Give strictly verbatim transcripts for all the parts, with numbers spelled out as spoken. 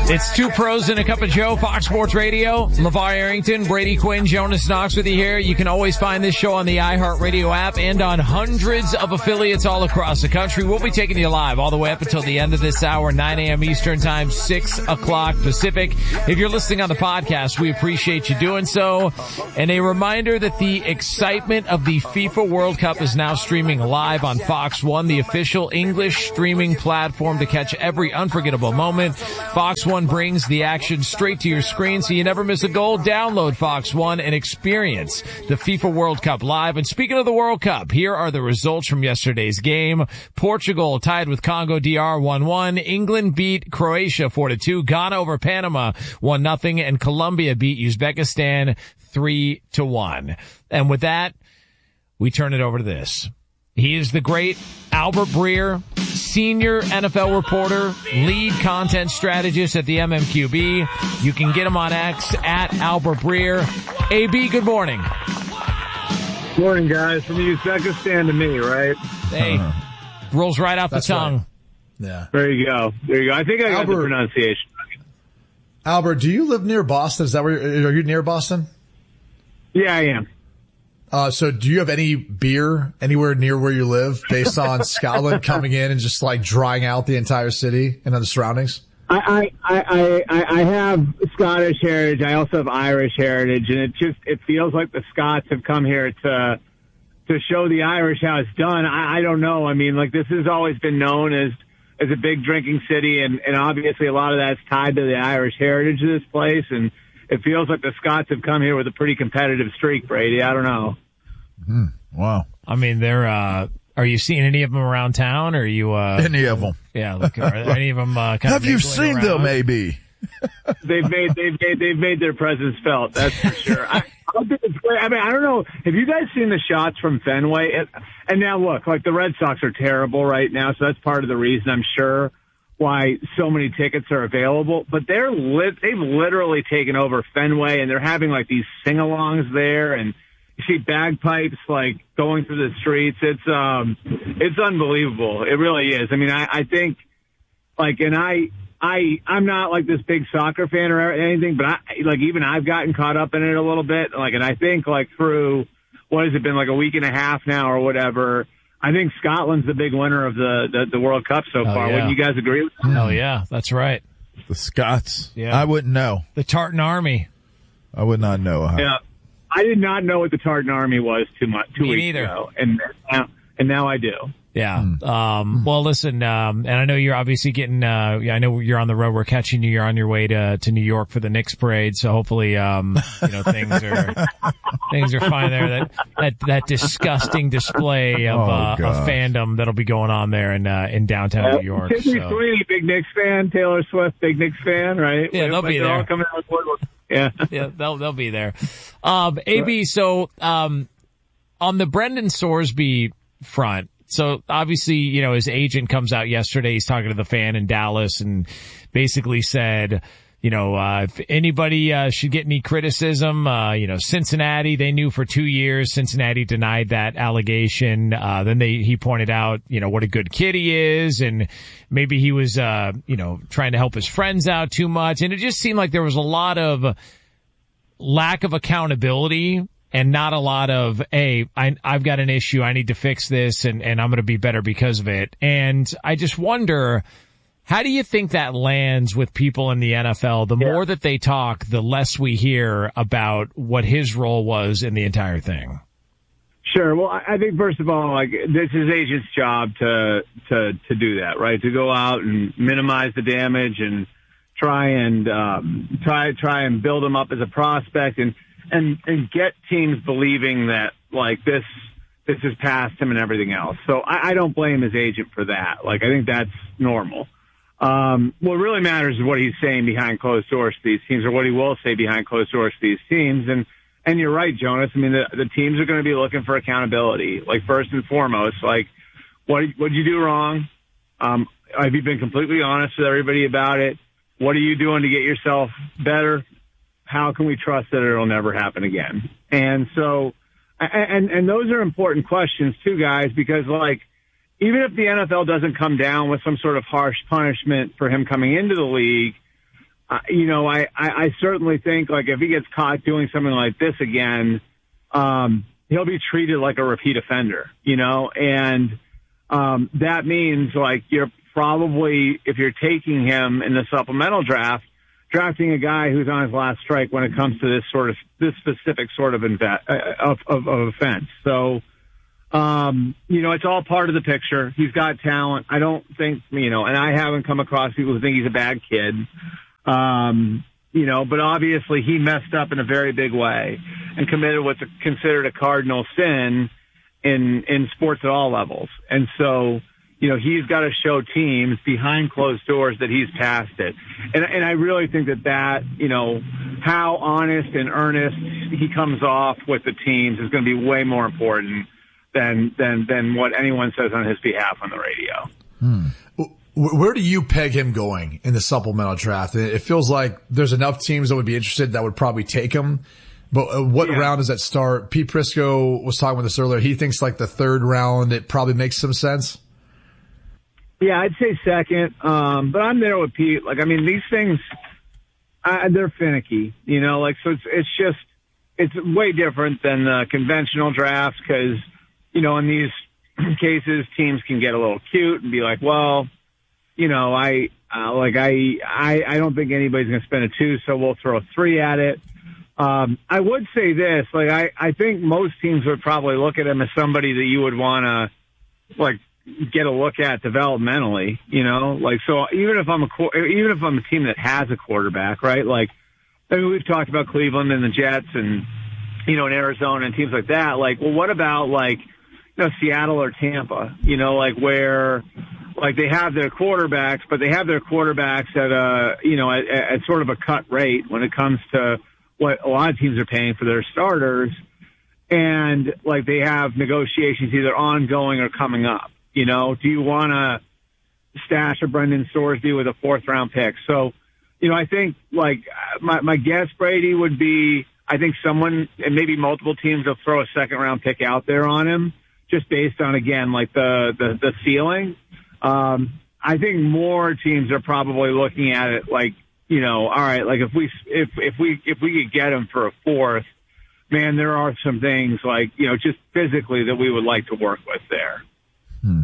It's Two Pros and a Cup of Joe, Fox Sports Radio. LeVar Arrington, Brady Quinn, Jonas Knox with you here. You can always find this show on the iHeartRadio app and on hundreds of affiliates all across the country. We'll be taking you live all the way up until the end of this hour, nine a.m. Eastern Time, six o'clock Pacific. If you're listening on the podcast, we appreciate you doing so. And a reminder that the excitement of the FIFA World Cup is now streaming live on Fox One, the official English streaming platform to catch every unforgettable moment. Fox One brings the action straight to your screen so you never miss a goal. Download Fox One and experience the FIFA World Cup live. And speaking of the World Cup, here are the results from yesterday's game. Portugal tied with Congo D R one one. England beat Croatia four to two. Ghana over Panama one nothing. And Colombia beat Uzbekistan three to one. And with that, we turn it over to this. He is the great Albert Breer, senior N F L reporter, lead content strategist at the M M Q B. You can get him on X at Albert Breer. A B, good morning. Morning, guys. From Uzbekistan to me, right? Hey, uh-huh. rolls right off That's the tongue. Right. Yeah. There you go. There you go. I think I got Albert, the pronunciation. Albert, do you live near Boston? Is that where you're, are you near Boston? Yeah, I am. Uh, so do you have any beer anywhere near where you live based on Scotland coming in and just like drying out the entire city and the surroundings? I, I, I, I, I have Scottish heritage. I also have Irish heritage, and it just, it feels like the Scots have come here to, to show the Irish how it's done. I, I don't know. I mean, like, this has always been known as, as a big drinking city, and, and obviously a lot of that's tied to the Irish heritage of this place, and it feels like the Scots have come here with a pretty competitive streak, Brady. I don't know. Mm, wow. I mean, they're, uh, are you seeing any of them around town, or are you, uh, any of them? Yeah. Look, are any of them, uh, kind have of you seen around? them, maybe? they've made, they've made, they've made their presence felt. That's for sure. I, I think it's great. I mean, I don't know. Have you guys seen the shots from Fenway? It, and now look, like the Red Sox are terrible right now. So that's part of the reason, I'm sure, why so many tickets are available, but they're lit, they've literally taken over Fenway, and they're having like these sing-alongs there, and you see bagpipes like going through the streets. It's, um, it's unbelievable. It really is. I mean, I, I think like, and I, I, I'm not like this big soccer fan or anything, but I, like, even I've gotten caught up in it a little bit. Like, and I think like through, what has it been, like a week and a half now or whatever, I think Scotland's the big winner of the, the, the World Cup so oh, far. Yeah. Wouldn't you guys agree with that? Oh, yeah, that's right. The Scots? Yeah. I wouldn't know. The Tartan Army. I would not know. Huh? Yeah. I did not know what the Tartan Army was too much, two Me weeks neither. ago. And now, and now I do. Yeah. Um, well, listen, um, and I know you're obviously getting, uh, yeah, I know you're on the road. We're catching you. You're on your way to, to New York for the Knicks parade. So hopefully, um, you know, things are, things are fine there. That, that, that disgusting display of, Oh, uh, of gosh. fandom that'll be going on there in, uh, in downtown New York. Sydney So. Sweeney, big Knicks fan. Taylor Swift, big Knicks fan, right? Yeah, they'll Like, be they're there. all coming out of the woodwork. Yeah. Yeah, they'll, they'll be there. Um, A B, so, um, on the Brendan Sorsby front, so obviously, you know, his agent comes out yesterday. He's talking to the fan in Dallas and basically said, you know, uh, if anybody, uh, should get any criticism, uh, you know, Cincinnati, they knew for two years. Cincinnati denied that allegation. Uh, then they, he pointed out, you know, what a good kid he is. And maybe he was, uh, you know, trying to help his friends out too much. And it just seemed like there was a lot of lack of accountability and not a lot of, hey, I, I've got an issue. I need to fix this and, and I'm going to be better because of it. And I just wonder, how do you think that lands with people in the N F L? The yeah. more that they talk, the less we hear about what his role was in the entire thing. Sure. Well, I think first of all, like, this is agent's job to, to, to do that, right? To go out and minimize the damage and try and, um, try, try and build him up as a prospect and, and, and get teams believing that, like, this, this is past him and everything else. So I, I don't blame his agent for that. Like, I think that's normal. Um, what really matters is what he's saying behind closed doors to these teams, or what he will say behind closed doors to these teams. And, and you're right, Jonas. I mean, the, the teams are going to be looking for accountability. Like, first and foremost, like, what, what did you do wrong? Um, have you been completely honest with everybody about it? What are you doing to get yourself better? How can we trust that it'll never happen again? And so, and, and those are important questions too, guys, because, like, even if the N F L doesn't come down with some sort of harsh punishment for him coming into the league, uh, you know, I, I, I certainly think, like, if he gets caught doing something like this again, um, he'll be treated like a repeat offender, you know, and um, that means, like, you're probably, if you're taking him in the supplemental draft, drafting a guy who's on his last strike when it comes to this sort of, this specific sort of, inve- of, of, of offense. So, um, you know, it's all part of the picture. He's got talent. I don't think, you know, and I haven't come across people who think he's a bad kid. Um, you know, but obviously he messed up in a very big way and committed what's considered a cardinal sin in, in sports at all levels. And so, you know, he's got to show teams behind closed doors that he's past it. And, and I really think that that, you know, how honest and earnest he comes off with the teams is going to be way more important than, than, than what anyone says on his behalf on the radio. Hmm. Where do you peg him going in the supplemental draft? It feels like there's enough teams that would be interested that would probably take him. But what yeah. round does that start? Pete Prisco was talking with us earlier. He thinks like the third round, it probably makes some sense. Yeah, I'd say second. Um, but I'm there with Pete. Like, I mean, these things, I, they're finicky, you know, like, so it's, it's just, it's way different than the conventional drafts because, you know, in these cases, teams can get a little cute and be like, well, you know, I, uh, like, I, I, I don't think anybody's going to spend a two, so we'll throw a three at it. Um, I would say this, like, I, I think most teams would probably look at him as somebody that you would want to, like, get a look at developmentally, you know, like, so even if I'm a, even if I'm a team that has a quarterback, right? Like, I mean, we've talked about Cleveland and the Jets and, you know, in Arizona and teams like that. Like, well, what about like, you know, Seattle or Tampa, you know, like where, like they have their quarterbacks, but they have their quarterbacks at a, you know, at, at sort of a cut rate when it comes to what a lot of teams are paying for their starters. And like they have negotiations either ongoing or coming up. You know, do you want to stash a Brendan Sorsby with a fourth round pick? So, you know, I think like my, my guess, Brady, would be, I think someone and maybe multiple teams will throw a second round pick out there on him just based on, again, like the, the, the ceiling. Um, I think more teams are probably looking at it like, you know, all right, like if we, if, if we, if we could get him for a fourth, man, there are some things like, you know, just physically that we would like to work with there. Hmm.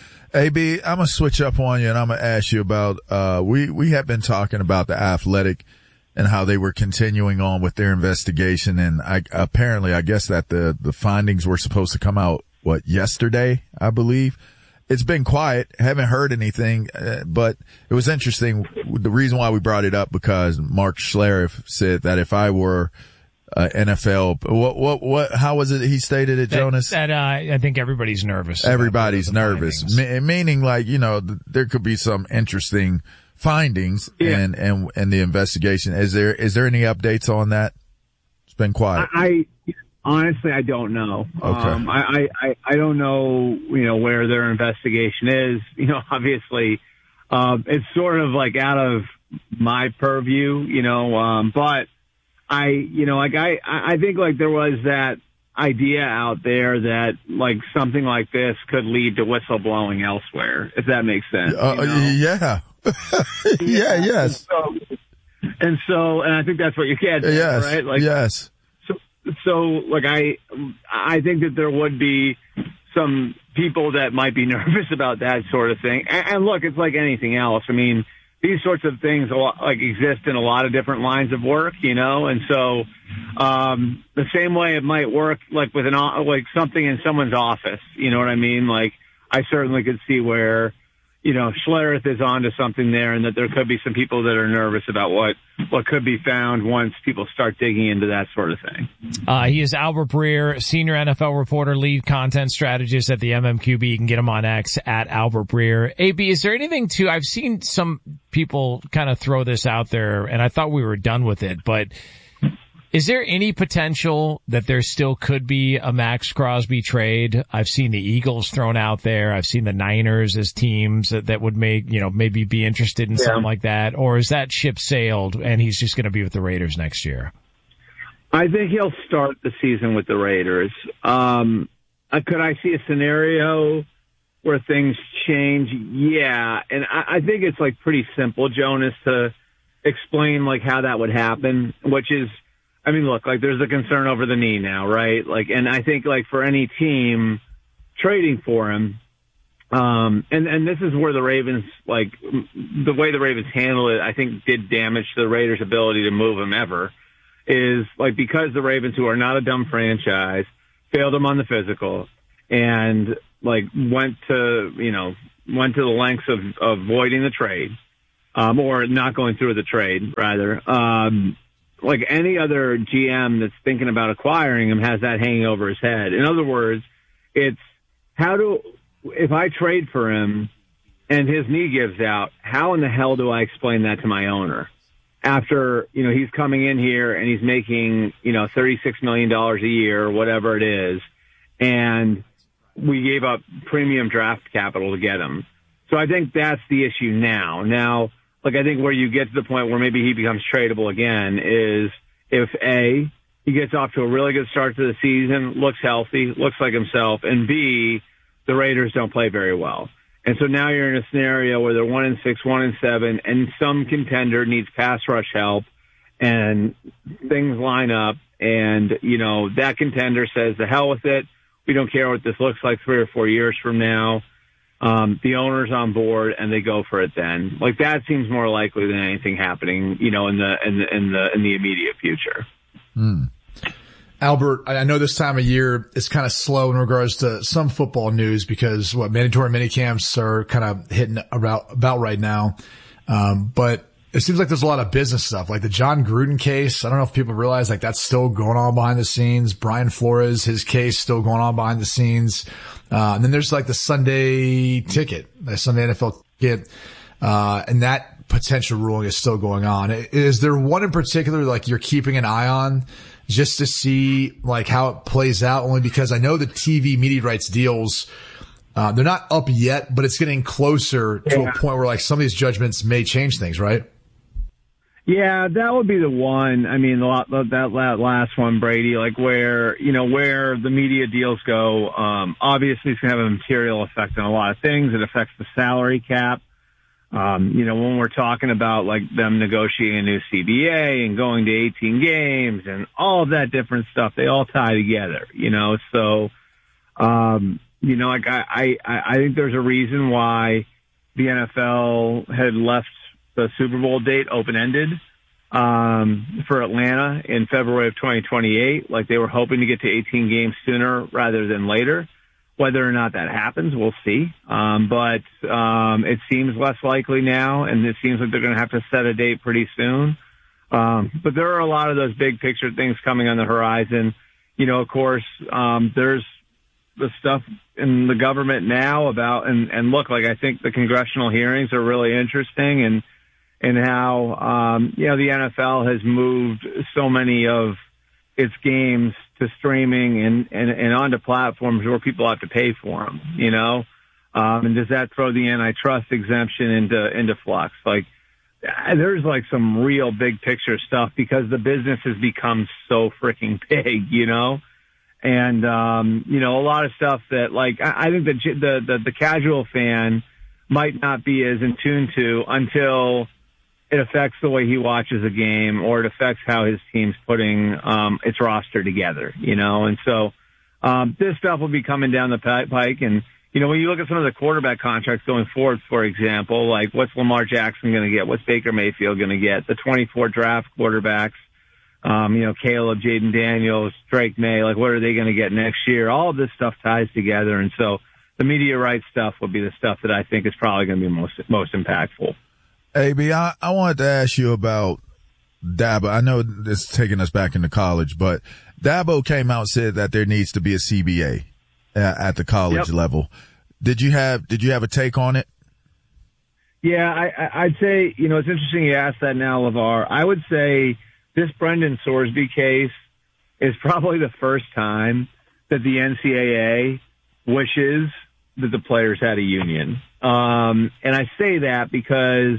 A B, I'm going to switch up on you and I'm going to ask you about, uh, we, we have been talking about the Athletic and how they were continuing on with their investigation. And I, apparently, I guess that the, the findings were supposed to come out, what, yesterday, I believe. It's been quiet. Haven't heard anything, uh, but it was interesting. The reason why we brought it up because Mark Schlereth said that if I were Uh, N F L, what, what, what, how was it he stated it, Jonas? That, that uh, I think everybody's nervous. Everybody's nervous. M- meaning like, you know, th- there could be some interesting findings yeah. and, and, and the investigation. Is there, is there any updates on that? It's been quiet. I, I honestly, I don't know. Okay. Um, I, I, I don't know, you know, where their investigation is. You know, obviously, um, it's sort of like out of my purview, you know, um, but, I, you know, like I, I think like there was that idea out there that like something like this could lead to whistleblowing elsewhere, if that makes sense. Uh, you know? Yeah. yeah. Yes. And so, and so, and I think that's what you get, yes, right? Like, yes. So, so like I, I think that there would be some people that might be nervous about that sort of thing. And, and look, it's like anything else. I mean, these sorts of things like exist in a lot of different lines of work, you know, and so um, the same way it might work like with an like something in someone's office, you know what I mean? Like I certainly could see where, you know, Schlereth is onto something there, and that there could be some people that are nervous about what what could be found once people start digging into that sort of thing. Uh, he is Albert Breer, senior N F L reporter, lead content strategist at the M M Q B. You can get him on X at Albert Breer. A B, is there anything to, I've seen some people kind of throw this out there, and I thought we were done with it, but is there any potential that there still could be a Max Crosby trade? I've seen the Eagles thrown out there. I've seen the Niners as teams that, that would make, you know, maybe be interested in yeah. something like that. Or is that ship sailed and he's just going to be with the Raiders next year? I think he'll start the season with the Raiders. Um, uh, could I see a scenario where things change? Yeah. And I, I think it's like pretty simple, Jonas, to explain like how that would happen, which is, I mean, look, like there's a concern over the knee now, right? Like, and I think like for any team trading for him, um, and, and this is where the Ravens, like the way the Ravens handle it, I think did damage to the Raiders' ability to move him ever, is like because the Ravens, who are not a dumb franchise, failed him on the physical and like went to, you know, went to the lengths of, of avoiding the trade, um, or not going through the trade rather, um, like any other G M that's thinking about acquiring him has that hanging over his head. In other words, it's how do, if I trade for him and his knee gives out, how in the hell do I explain that to my owner? After, you know, he's coming in here and he's making, you know, thirty-six million dollars a year or whatever it is. And we gave up premium draft capital to get him. So I think that's the issue now. Now, like, I think where you get to the point where maybe he becomes tradable again is if A, he gets off to a really good start to the season, looks healthy, looks like himself, and B, the Raiders don't play very well. And so now you're in a scenario where they're one and six, one and seven, and some contender needs pass rush help, and things line up, and, you know, that contender says, the hell with it. We don't care what this looks like three or four years from now. Um, the owner's on board and they go for it then. Like that seems more likely than anything happening, you know, in the, in the, in the, in the immediate future. Hmm. Albert, I know this time of year is kind of slow in regards to some football news because what mandatory minicamps are kind of hitting about, about right now. Um, but it seems like there's a lot of business stuff, like the John Gruden case. I don't know if people realize like that's still going on behind the scenes. Brian Flores, his case still going on behind the scenes. Uh, and then there's like the Sunday ticket, the Sunday N F L ticket, uh, and that potential ruling is still going on. Is there one in particular like you're keeping an eye on just to see like how it plays out? Only because I know the T V media rights deals, uh, they're not up yet, but it's getting closer to yeah. a point where like some of these judgments may change things, right? Yeah, that would be the one. I mean, the, the, that, that last one, Brady, like where, you know, where the media deals go, um, obviously it's going to have a material effect on a lot of things. It affects the salary cap. Um, you know, when we're talking about like them negotiating a new C B A and going to eighteen games and all of that different stuff, they all tie together, you know, so, um, you know, like I, I, I think there's a reason why the N F L had left the Super Bowl date open-ended, um, for Atlanta in February of twenty twenty-eight. Like they were hoping to get to eighteen games sooner rather than later. Whether or not that happens, we'll see. Um, but, um, it seems less likely now, and it seems like they're going to have to set a date pretty soon. Um, but there are a lot of those big picture things coming on the horizon. You know, of course, um, there's the stuff in the government now about, and, and look, like I think the congressional hearings are really interesting, and, and how, um, you know, the N F L has moved so many of its games to streaming and, and, and onto platforms where people have to pay for them, you know? Um, and does that throw the antitrust exemption into, into flux? Like, there's like some real big picture stuff because the business has become so freaking big, you know? And, um, you know, a lot of stuff that like, I, I think the, the, the, the casual fan might not be as in tune to until it affects the way he watches a game, or it affects how his team's putting um, its roster together, you know. And so um, this stuff will be coming down the pike. And, you know, when you look at some of the quarterback contracts going forward, for example, like what's Lamar Jackson going to get? What's Baker Mayfield going to get? The twenty-four draft quarterbacks, um, you know, Caleb, Jaden Daniels, Drake May, like what are they going to get next year? All of this stuff ties together. And so the media rights stuff will be the stuff that I think is probably going to be most most impactful. A B, I, I wanted to ask you about Dabo. I know this is taking us back into college, but Dabo came out and said that there needs to be a C B A at, at the college yep. level. Did you have Did you have a take on it? Yeah, I, I'd say, you know, it's interesting you asked that now, LeVar. I would say this Brendan Sorsby case is probably the first time that the N C double A wishes that the players had a union. Um, and I say that because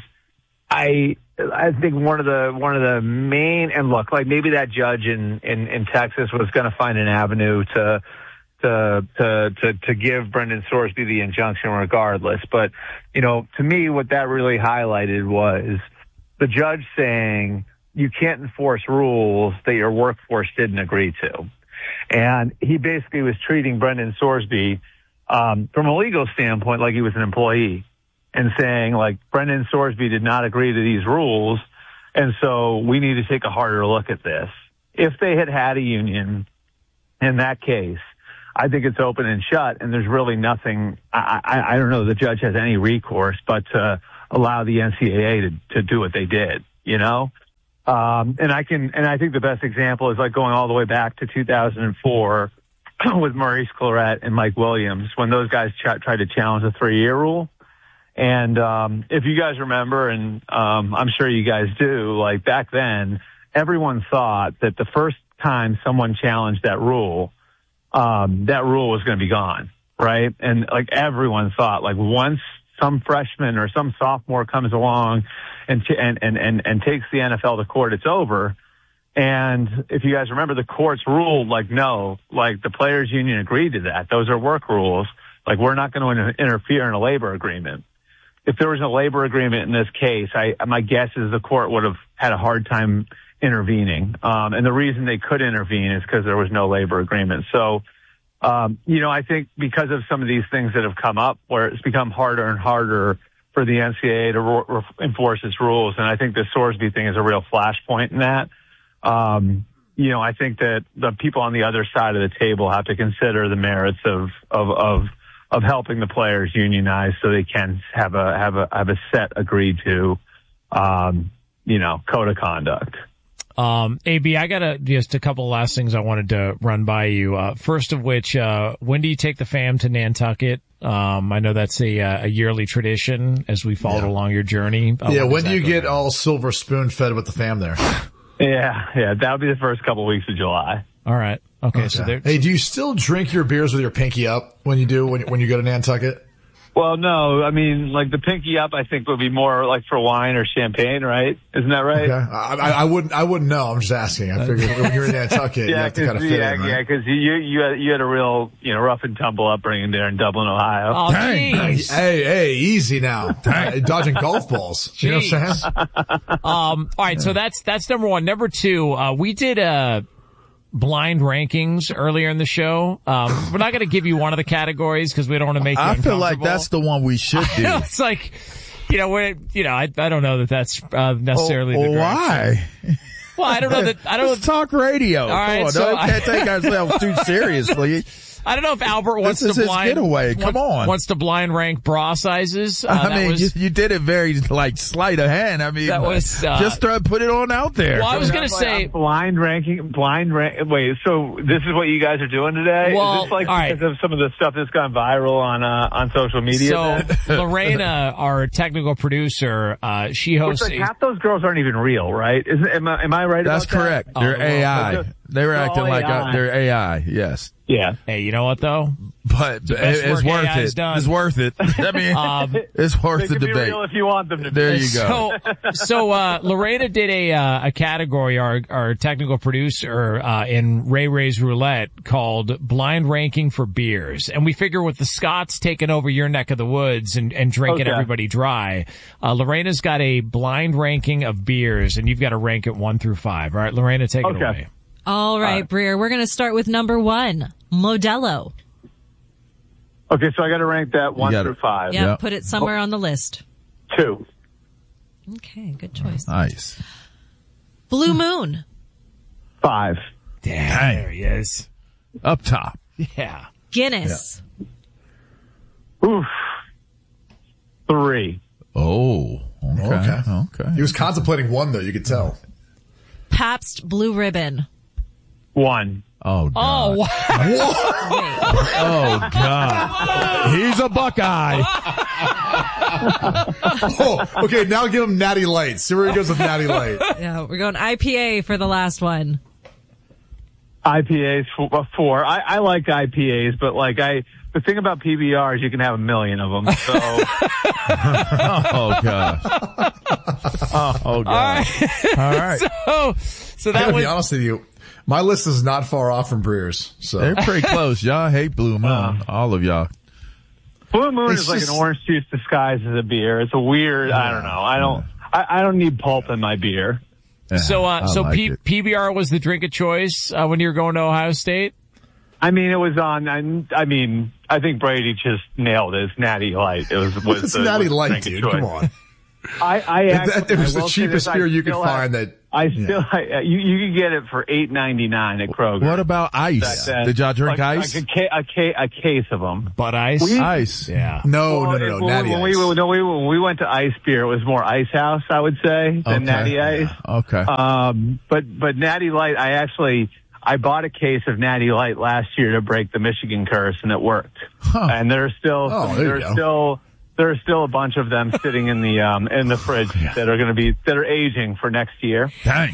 I I think one of the one of the main, and look, like maybe that judge in in, in Texas was going to find an avenue to to to to to give Brendan Sorsby the injunction regardless. But you know, to me, what that really highlighted was the judge saying you can't enforce rules that your workforce didn't agree to. And he basically was treating Brendan Sorsby um, from a legal standpoint like he was an employee and saying, like, Brendan Sorsby did not agree to these rules, and so we need to take a harder look at this. If they had had a union in that case, I think it's open and shut, and there's really nothing, I, I, I don't know, the judge has any recourse but to allow the N C double A to, to do what they did, you know? Um, and I can, and I think the best example is like going all the way back to two thousand four with Maurice Clarett and Mike Williams when those guys ch- tried to challenge the three-year rule. And um, if you guys remember, and um, I'm sure you guys do, like back then, everyone thought that the first time someone challenged that rule, um, that rule was going to be gone, right? And like everyone thought, like once some freshman or some sophomore comes along and, and, and, and, and takes the N F L to court, it's over. And if you guys remember, the courts ruled like, no, like the players union agreed to that. Those are work rules. Like we're not going to interfere in a labor agreement. If there was a labor agreement in this case, I, my guess is the court would have had a hard time intervening. Um, and the reason they could intervene is because there was no labor agreement. So, um, you know, I think because of some of these things that have come up where it's become harder and harder for the N C double A to ro- ro- enforce its rules. And I think the Sorsby thing is a real flashpoint in that. Um, you know, I think that the people on the other side of the table have to consider the merits of, of, of, of helping the players unionize so they can have a, have a, have a set agreed to, um, you know, code of conduct. Um, A B, I got a, just a couple of last things I wanted to run by you. Uh, first of which, uh, when do you take the fam to Nantucket? Um, I know that's a, a yearly tradition as we followed yeah. along your journey. Uh, yeah. When, when do you get all silver spoon fed with the fam there? Yeah. Yeah. That'll be the first couple of weeks of July. All right. Okay. okay. So there. Hey, do you still drink your beers with your pinky up when you do, when, when you go to Nantucket? Well, no, I mean, like the pinky up, I think would be more like for wine or champagne, right? Isn't that right? Okay. I, I, I wouldn't, I wouldn't know. I'm just asking. I figured when you're in Nantucket, yeah, you have to kind of fit yeah, in, right? Yeah, because you, you had, you had a real, you know, rough and tumble upbringing there in Dublin, Ohio. Oh, jeez. Hey, hey, easy now. Uh, dodging golf balls. You know what I'm saying? Um, all right. Yeah. So that's, that's number one. Number two, uh, we did, uh, blind rankings earlier in the show. Um, we're not going to give you one of the categories because we don't want to make you I feel like uncomfortable. that's the one we should do. It's like, you know, we're, you know, I, I don't know that that's uh, necessarily oh, the direction. Why? Well, I don't know that, I don't Let's talk radio. All right, Come on, so no, we can't take ourselves too seriously. I don't know if Albert wants this is to his blind getaway. Come wants, on. wants to blind rank bra sizes. Uh, I that mean, was, you, you did it very like sleight of hand. I mean, that was, uh, just throw, put it on out there. Well, I was going to like say blind ranking, blind rank. Wait, so this is what you guys are doing today? Well, is this like all right. because of some of the stuff that's gone viral on uh, on social media? So Lorena, our technical producer, uh, she hosts. Which, like, half those girls aren't even real, right? Isn't am I, am I right That's about that? correct. They're Oh, A I. well, They were they're acting all like A I. a, they're A I. Yes. Yeah. Hey, you know what though? But the best it's work worth A I's it. done. It's worth it. I mean, Um, it's worth They the can be debate. real if you want them to be. There you go. So, so, uh, Lorena did a, uh, a category, our, our technical producer, uh, in Ray Ray's Roulette called blind ranking for beers. And we figure with the Scots taking over your neck of the woods and, and drinking Okay. everybody dry, uh, Lorena's got a blind ranking of beers and you've got to rank it one through five. All right, Lorena, take Okay. it away. All right, Uh, Breer, we're going to start with number one, Modelo. Okay, so I got to rank that one gotta- through five. Yeah, Yep. put it somewhere on the list. Two. Okay, good choice. Nice. Blue Moon. Five. Damn, there he is. Up top. Yeah. Guinness. Oof. Three. Oh. Okay. Okay. Okay. He was contemplating one though, you could tell. Pabst Blue Ribbon. One. Oh, Oh, God. wow. Wait. Oh, God. He's a Buckeye. Oh, okay, now give him Natty Light. See where he goes with Natty Light. Yeah, we're going I P A for the last one. I P As for, four. I, I like I P As, but like I, the thing about P B R is you can have a million of them. So. Oh, God. Oh, oh God. All right. All right. So, so I that gotta was, be honest with you. My list is not far off from Breer's. So They're pretty close. Y'all hate Blue Moon. Uh, All of y'all. Blue Moon It's is like just- an orange juice disguised as a beer. It's a weird, I don't know. I don't, I, I don't need pulp in my beer. Yeah, So, uh, I so like P- it. PBR was the drink of choice uh, when you were going to Ohio State? I mean, it was on. I, I mean, I think Brady just nailed it. It's Natty Light. It was. was It's the, Natty was the Light, drink of dude. choice. Come on. I, I It, actually, that, it was I the will say cheapest this, beer I you could still find. have- That I yeah. still, I, you, you could get it for eight ninety nine at Kroger. What about ice? Back then. Did y'all drink like, ice? Like a, ca- a, ca- a case of them. Bud Ice? We- Ice. Yeah. No, Well, no, no, it- no, when, Natty when Ice. we, no, we, when we went to Ice Beer, it was more Ice House, I would say, than Okay. Natty Ice. Okay. Um, but, but Natty Light, I actually, I bought a case of Natty Light last year to break the Michigan curse, and it worked. Huh. And there's still, Oh, there you there's go. still, there's still a bunch of them sitting in the, um, in the fridge that are going to be, that are aging for next year. Dang.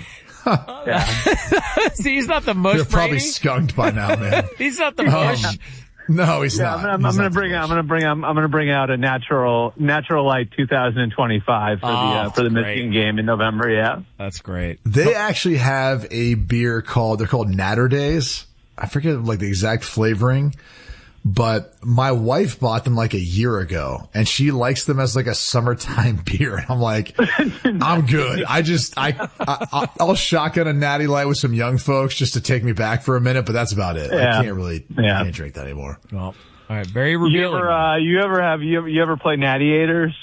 See, he's not the mush, They're probably Brady. skunked by now, man. He's not the mush. Um, no, he's Yeah, not. I'm gonna, I'm He's gonna not bring, the I'm gonna bring, I'm, I'm gonna bring out a natural, natural light two thousand twenty-five for Oh, the, uh, for the great. Michigan game in November. Yeah. That's great. They actually have a beer called, they're called Natter Days. I forget like the exact flavoring, but my wife bought them like a year ago and she likes them as like a summertime beer. And I'm like, I'm good. I just, I, I, I'll shotgun a Natty Light with some young folks just to take me back for a minute, but that's about it. Yeah. I can't really, Yeah. I can't drink that anymore. Well, all right. Very You revealing. ever, uh, you ever have, you ever, you ever play Gladiators?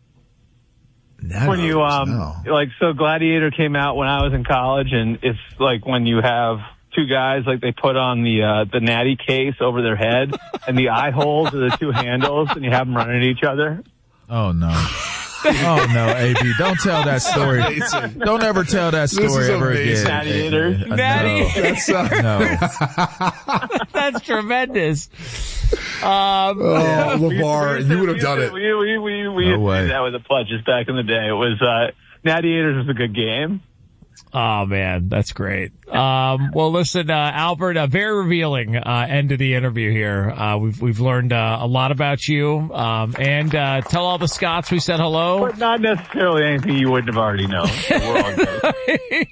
Natty When you, Lights, um, no. like, so Gladiator came out when I was in college, and it's like when you have two guys, like they put on the, uh, the natty case over their head, and the eye holes are the two handles, and you have them running at each other. Oh no. Oh no, A B. Don't tell that story. Don't ever tell that This story is ever amazing. again. Gladiator. Uh, Natty. That's, uh, No. no. That's tremendous. Um, oh, We used to- LeVar, we used to- you would have we used done to- it. We, we, we, we No used to way. do that with the pledges back in the day. It was, uh, Gladiators was a good game. Oh man, that's great. Um, well, listen, uh, Albert, a very revealing, uh, end to the interview here. Uh, we've, we've learned, uh, a lot about you. Um, and, uh, tell all the Scots we said hello. But not necessarily anything you wouldn't have already known. So we're all good.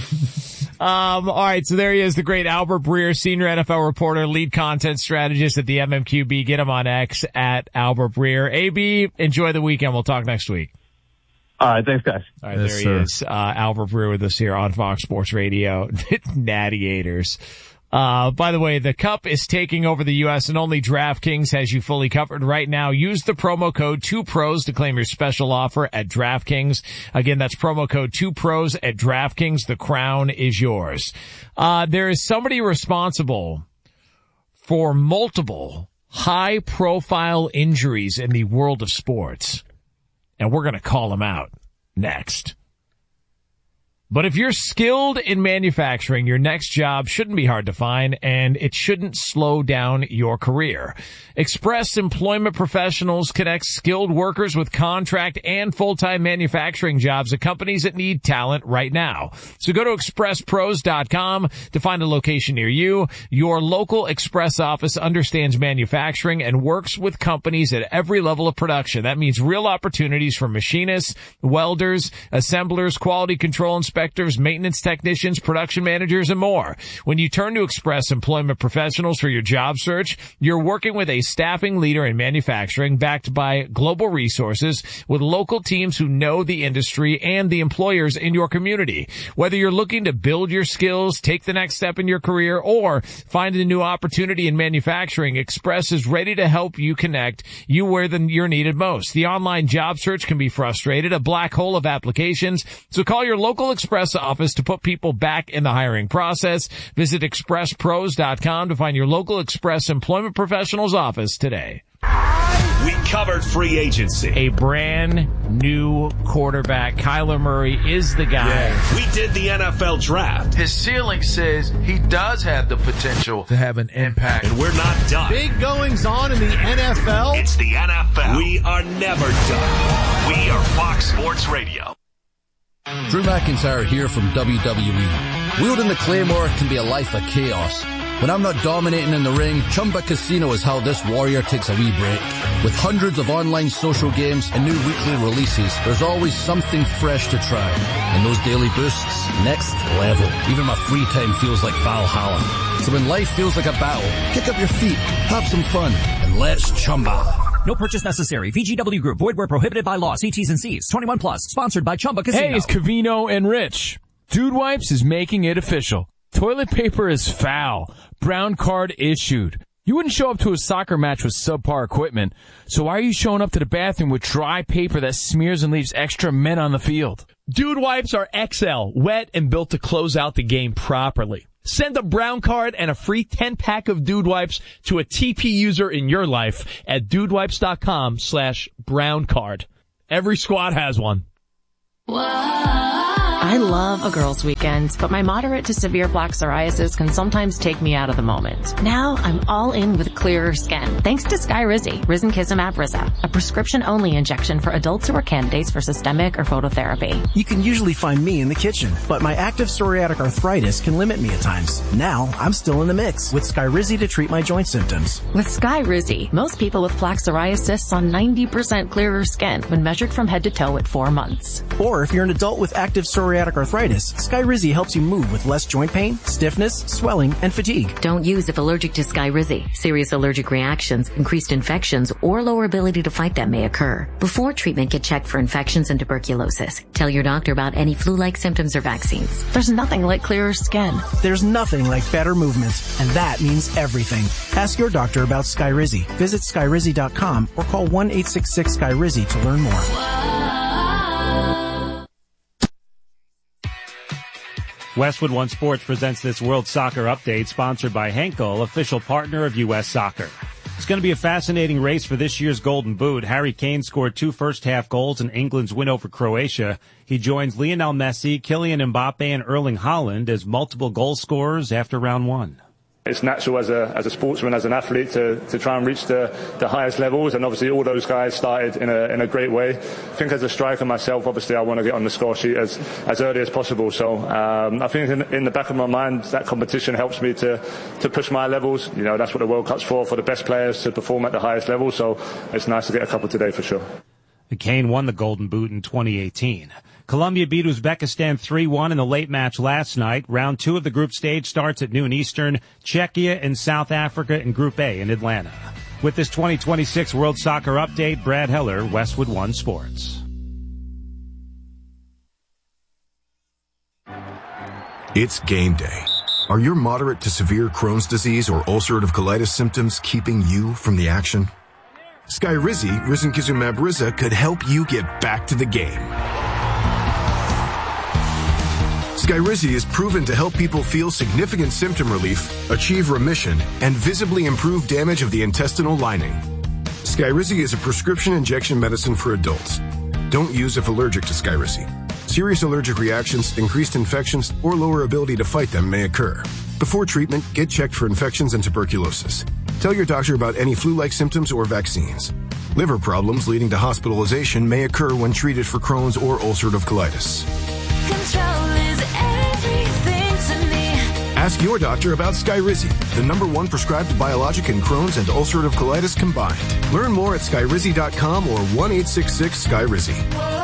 Um, all right. So there he is, the great Albert Breer, senior N F L reporter, lead content strategist at the M M Q B. Get him on X at Albert Breer. A B, enjoy the weekend. We'll talk next week. All right. Thanks, guys. All right, Yes, there he sir. is. Uh, Albert Breer with us here on Fox Sports Radio. Natty-ators. Uh, by the way, the Cup is taking over the U S and only DraftKings has you fully covered right now. Use the promo code two pros to claim your special offer at DraftKings. Again, that's promo code two pros at DraftKings. The crown is yours. Uh, there is somebody responsible for multiple high profile injuries in the world of sports. And we're going to call him out next. But if you're skilled in manufacturing, your next job shouldn't be hard to find, and it shouldn't slow down your career. Express Employment Professionals connects skilled workers with contract and full-time manufacturing jobs at companies that need talent right now. So go to express pros dot com to find a location near you. Your local Express office understands manufacturing and works with companies at every level of production. That means real opportunities for machinists, welders, assemblers, quality control inspectors, maintenance technicians, production managers, and more. When you turn to Express Employment Professionals for your job search, you're working with a staffing leader in manufacturing backed by global resources with local teams who know the industry and the employers in your community. Whether you're looking to build your skills, take the next step in your career, or find a new opportunity in manufacturing, Express is ready to help you connect you where the, you're needed most. The online job search can be frustrated, a black hole of applications, so call your local Express office to put people back in the hiring process. Visit express pros dot com to find your local Express Employment Professionals office today. We covered free agency. A brand new quarterback. Kyler Murray is the guy. We did the N F L draft. His ceiling says he does have the potential. To have an impact. And we're not done. Big goings on in the N F L. It's the N F L. We are never done. We are Fox Sports Radio. Drew McIntyre here from W W E. Wielding the Claymore can be a life of chaos. When I'm not dominating in the ring, Chumba Casino is how this warrior takes a wee break. With hundreds of online social games and new weekly releases, there's always something fresh to try. And those daily boosts, next level. Even my free time feels like Valhalla. So when life feels like a battle, kick up your feet, have some fun, and let's Chumba. No purchase necessary. V G W Group. Void where prohibited by law. See T's and C's. twenty-one plus. Sponsored by Chumba Casino. Hey, it's Covino and Rich. Dude Wipes is making it official. Toilet paper is foul. Brown card issued. You wouldn't show up to a soccer match with subpar equipment, so why are you showing up to the bathroom with dry paper that smears and leaves extra men on the field? Dude Wipes are X L, wet and built to close out the game properly. Send a brown card and a free ten pack of Dude Wipes to a T P user in your life at dudewipes.com slash brown card. Every squad has one. I love a girls' weekend, but my moderate to severe plaque psoriasis can sometimes take me out of the moment. Now I'm all in with clearer skin, thanks to Skyrizi, Risankizumab Riza, a prescription-only injection for adults who are candidates for systemic or phototherapy. You can usually find me in the kitchen, but my active psoriatic arthritis can limit me at times. Now I'm still in the mix with Skyrizi to treat my joint symptoms. With Skyrizi, most people with plaque psoriasis saw ninety percent clearer skin when measured from head to toe at four months. Or if you're an adult with active psoriatic arthritis, Skyrizi helps you move with less joint pain, stiffness, swelling, and fatigue. Don't use if allergic to Skyrizi. Serious allergic reactions, increased infections, or lower ability to fight them may occur. Before treatment, get checked for infections and tuberculosis. Tell your doctor about any flu-like symptoms or vaccines. There's nothing like clearer skin. There's nothing like better movement, and that means everything. Ask your doctor about Skyrizi. Visit Skyrizi dot com or call one eight six six Skyrizi to learn more. Westwood One Sports presents this World Soccer Update, sponsored by Henkel, official partner of U S Soccer. It's going to be a fascinating race for this year's Golden Boot. Harry Kane scored two first-half goals in England's win over Croatia. He joins Lionel Messi, Kylian Mbappe, and Erling Haaland as multiple goal scorers after round one. It's natural as a as a sportsman, as an athlete, to, to try and reach the, the highest levels, and obviously all those guys started in a in a great way. I think as a striker myself, obviously I want to get on the score sheet as, as early as possible. So um, I think in, in the back of my mind, that competition helps me to, to push my levels. You know, that's what the World Cup's for, for the best players to perform at the highest level. So it's nice to get a couple today for sure. Kane won the Golden Boot in twenty eighteen. Colombia beat Uzbekistan three one in the late match last night. Round two of the group stage starts at noon Eastern. Czechia and South Africa in Group A in Atlanta. With this twenty twenty-six World Soccer Update, Brad Heller, Westwood One Sports. It's game day. Are your moderate to severe Crohn's disease or ulcerative colitis symptoms keeping you from the action? Skyrizi, Risankizumab Riza, could help you get back to the game. Skyrizi is proven to help people feel significant symptom relief, achieve remission, and visibly improve damage of the intestinal lining. Skyrizi is a prescription injection medicine for adults. Don't use if allergic to Skyrizi. Serious allergic reactions, increased infections, or lower ability to fight them may occur. Before treatment, get checked for infections and tuberculosis. Tell your doctor about any flu-like symptoms or vaccines. Liver problems leading to hospitalization may occur when treated for Crohn's or ulcerative colitis. Control is everything to me. Ask your doctor about Skyrizi, the number one prescribed biologic in Crohn's and ulcerative colitis combined. Learn more at Skyrizi dot com or one eight six six Skyrizi.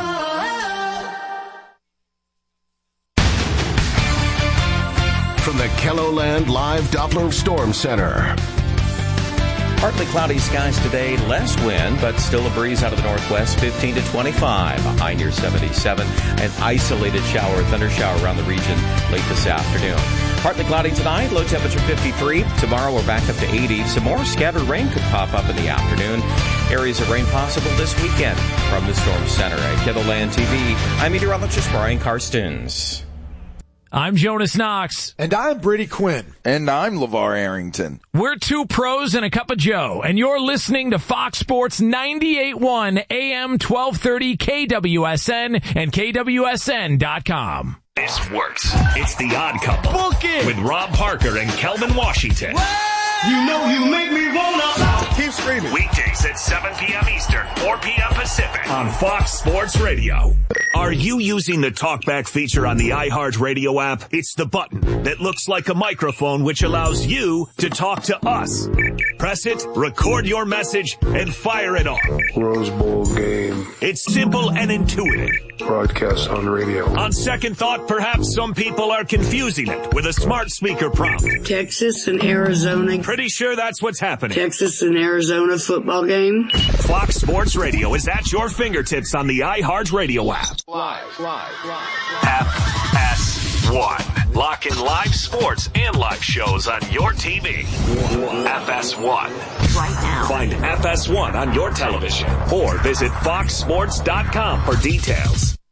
From the KELOLAND Live Doppler Storm Center. Partly cloudy skies today, less wind, but still a breeze out of the northwest, fifteen to twenty-five, a high near seventy-seven. An isolated shower or thunder shower around the region late this afternoon. Partly cloudy tonight, low temperature fifty-three. Tomorrow we're back up to eighty. Some more scattered rain could pop up in the afternoon. Areas of rain possible this weekend. From the Storm Center at KELOLAND T V, I'm meteorologist Brian Karstens. I'm Jonas Knox. And I'm Brady Quinn. And I'm LeVar Arrington. We're two pros and a cup of Joe, and you're listening to Fox Sports ninety-eight point one A M twelve thirty K W S N and K W S N dot com. This works. It's The Odd Couple. Book it! With Rob Parker and Kelvin Washington. What? You know you make me wanna keep screaming. Weekdays at seven p.m. Eastern, four p.m. Pacific on Fox Sports Radio. Are you using the TalkBack feature on the iHeartRadio app? It's the button that looks like a microphone which allows you to talk to us. Press it, record your message, and fire it off. Rose Bowl game. It's simple and intuitive. Broadcast on radio. On second thought, perhaps some people are confusing it with a smart speaker prompt. Texas and Arizona. Pretty sure that's what's happening. Texas and Arizona football game. Fox Sports Radio is at your fingertips on the iHeartRadio app. Live, live, live. F S one. Lock in live sports and live shows on your T V. F S one. Right now. Find F S one on your television or visit fox sports dot com for details.